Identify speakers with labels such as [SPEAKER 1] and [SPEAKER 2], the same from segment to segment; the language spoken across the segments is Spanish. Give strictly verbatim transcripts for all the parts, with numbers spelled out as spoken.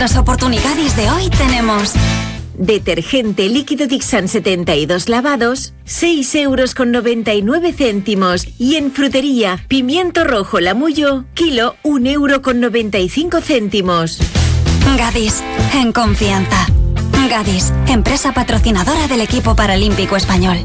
[SPEAKER 1] las oportunidades de hoy tenemos...
[SPEAKER 2] Detergente líquido Dixan setenta y dos lavados, seis euros con noventa y nueve céntimos. Y en frutería, pimiento rojo Lamullo, kilo, un euro con noventa y cinco céntimos.
[SPEAKER 1] Gadis, en confianza. Gadis, empresa patrocinadora del equipo paralímpico español.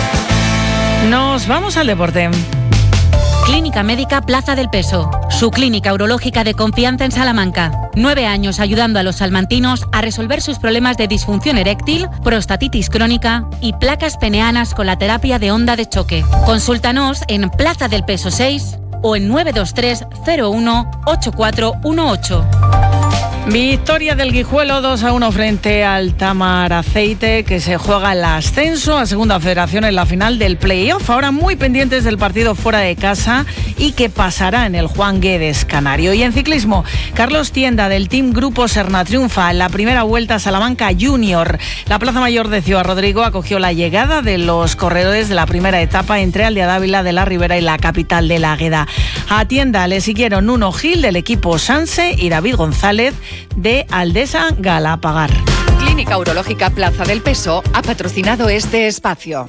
[SPEAKER 3] Nos vamos al deporte.
[SPEAKER 4] Clínica Médica Plaza del Peso, su clínica urológica de confianza en Salamanca. Nueve años ayudando a los salmantinos a resolver sus problemas de disfunción eréctil, prostatitis crónica y placas peneanas con la terapia de onda de choque. Consúltanos en Plaza del Peso seis o en nueve dos tres cero uno ocho cuatro uno ocho.
[SPEAKER 3] Victoria del Guijuelo dos a uno frente al Tamar Aceite, que se juega el ascenso a Segunda Federación en la final del play-off. Ahora muy pendientes del partido fuera de casa y que pasará en el Juan Guedes Canario. Y en ciclismo, Carlos Tienda del Team Grupo Serna triunfa en la primera vuelta a Salamanca Junior. La Plaza Mayor de Ciudad Rodrigo acogió la llegada de los corredores de la primera etapa entre Aldea Dávila de la Ribera y la capital de la Águeda. A Tienda le siguieron Nuno Gil del equipo Sanse y David González de Aldesa Galapagar.
[SPEAKER 5] Clínica Urológica Plaza del Peso ha patrocinado este espacio.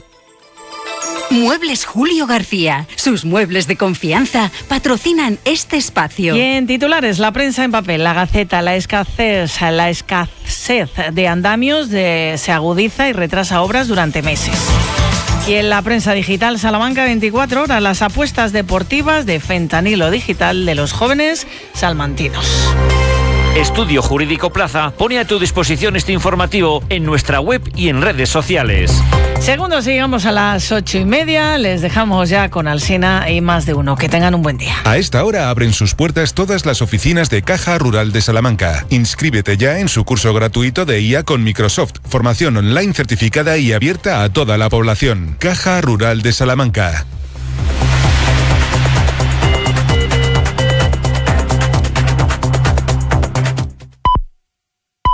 [SPEAKER 6] Muebles Julio García. Sus muebles de confianza patrocinan este espacio.
[SPEAKER 3] Y en titulares, la prensa en papel, la Gaceta, la escasez, la escasez de andamios de, se agudiza y retrasa obras durante meses. Y en la prensa digital, Salamanca veinticuatro horas, las apuestas deportivas de fentanilo digital de los jóvenes salmantinos.
[SPEAKER 7] Estudio Jurídico Plaza pone a tu disposición este informativo en nuestra web y en redes sociales.
[SPEAKER 3] Segundos, llegamos a las ocho y media. Les dejamos ya con Alsina y más de uno. Que tengan un buen día.
[SPEAKER 8] A esta hora abren sus puertas todas las oficinas de Caja Rural de Salamanca. Inscríbete ya en su curso gratuito de I A con Microsoft. Formación online certificada y abierta a toda la población. Caja Rural de Salamanca.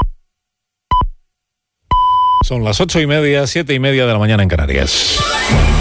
[SPEAKER 9] Son las ocho y media, siete y media de la mañana en Canarias.